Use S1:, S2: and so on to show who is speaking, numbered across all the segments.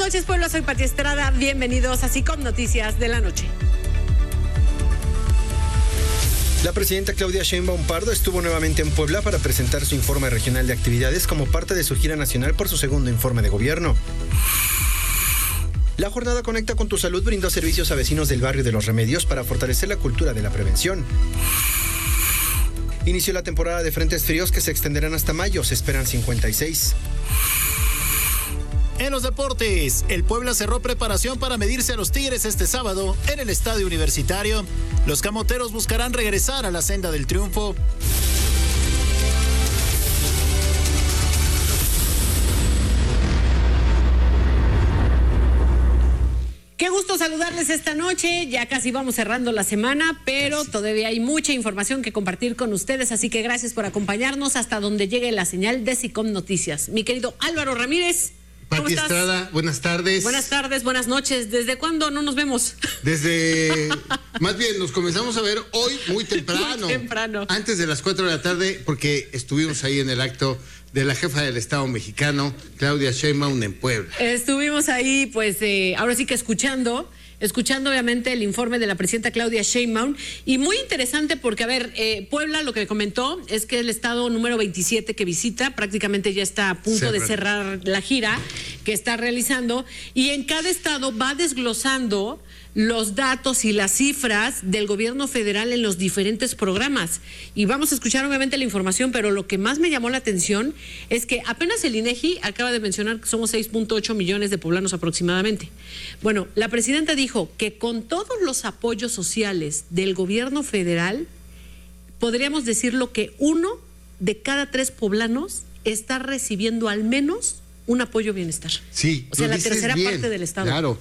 S1: noches, pueblo, soy Pati Estrada. Bienvenidos a SICOM Noticias de la Noche.
S2: La presidenta Claudia Sheinbaum Pardo estuvo nuevamente en Puebla para presentar su informe regional de actividades como parte de su gira nacional por su segundo informe de gobierno. La jornada Conecta con tu Salud brindó servicios a vecinos del barrio de Los Remedios para fortalecer la cultura de la prevención. Inició la temporada de frentes fríos que se extenderán hasta mayo, se esperan 56.
S3: En los deportes, el Puebla cerró preparación para medirse a los Tigres este sábado en el Estadio Universitario. Los camoteros buscarán regresar a la senda del triunfo.
S1: Qué gusto saludarles esta noche, ya casi vamos cerrando la semana, pero todavía hay mucha información que compartir con ustedes, así que gracias por acompañarnos hasta donde llegue la señal de SICOM Noticias. Mi querido Álvaro Ramírez, ¿cómo
S4: Pati
S1: estás?
S4: Estrada, buenas tardes.
S1: Buenas tardes, buenas noches. ¿Desde cuándo no nos vemos?
S4: Más bien, nos comenzamos a ver hoy muy temprano.
S1: Muy temprano.
S4: Antes de las 4 de la tarde, porque estuvimos ahí en el acto de la jefa del Estado mexicano, Claudia Sheinbaum, en Puebla.
S1: Estuvimos ahí, pues, ahora sí que escuchando obviamente el informe de la presidenta Claudia Sheinbaum, y muy interesante porque, a ver, Puebla lo que comentó es que el estado número 27 que visita, prácticamente ya está a punto de cerrar la gira que está realizando, y en cada estado va desglosando los datos y las cifras del gobierno federal en los diferentes programas. Y vamos a escuchar obviamente la información, pero lo que más me llamó la atención es que apenas el INEGI acaba de mencionar que somos 6.8 millones de poblanos aproximadamente. Bueno, la presidenta dijo que con todos los apoyos sociales del gobierno federal, podríamos decirlo que 1 de cada 3 poblanos está recibiendo al menos un apoyo bienestar.
S4: Sí,
S1: o sea, la tercera
S4: bien,
S1: parte del estado.
S4: Claro,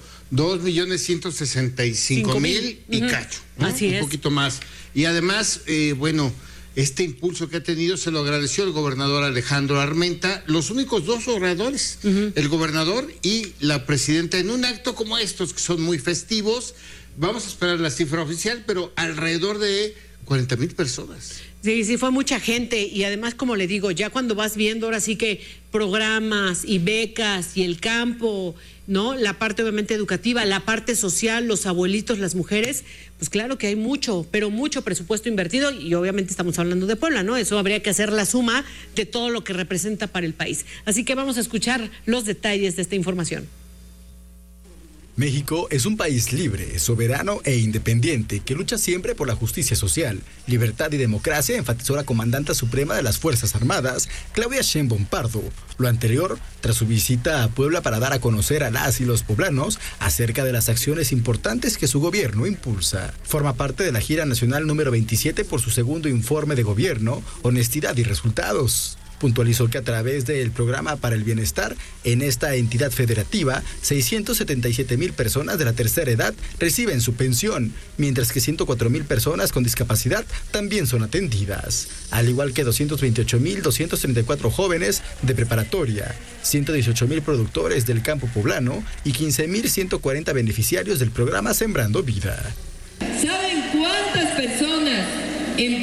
S4: 2.165.000 y cacho, ¿no?
S1: Así es.
S4: Un poquito más. Y además, bueno, este impulso que ha tenido se lo agradeció el gobernador Alejandro Armenta, los únicos 2 oradores, el gobernador y la presidenta, en un acto como estos que son muy festivos. Vamos a esperar la cifra oficial, pero alrededor de 40,000 personas.
S1: Sí, fue mucha gente, y además, como le digo, ya cuando vas viendo ahora sí que programas y becas y el campo, ¿no? La parte obviamente educativa, la parte social, los abuelitos, las mujeres, pues claro que hay mucho, pero mucho presupuesto invertido, y obviamente estamos hablando de Puebla, ¿no? Eso habría que hacer la suma de todo lo que representa para el país. Así que vamos a escuchar los detalles de esta información.
S5: México es un país libre, soberano e independiente que lucha siempre por la justicia social, libertad y democracia, enfatizó la comandanta suprema de las Fuerzas Armadas, Claudia Sheinbaum Pardo. Lo anterior, tras su visita a Puebla para dar a conocer a las y los poblanos acerca de las acciones importantes que su gobierno impulsa. Forma parte de la gira nacional número 27 por su segundo informe de gobierno, Honestidad y Resultados. Puntualizó que a través del programa para el bienestar en esta entidad federativa, 677,000 personas de la tercera edad reciben su pensión, mientras que 104,000 personas con discapacidad también son atendidas, al igual que 228,234 jóvenes de preparatoria, 118,000 productores del campo poblano y 15,140 beneficiarios del programa Sembrando Vida.
S6: ¿Saben cuántas personas en